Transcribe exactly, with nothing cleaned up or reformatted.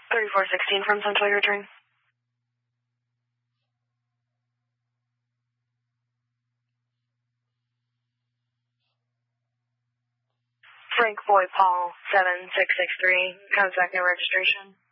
thirty-four sixteen from Central, your turn. Frank Boy Paul, seven six six three, contact and registration.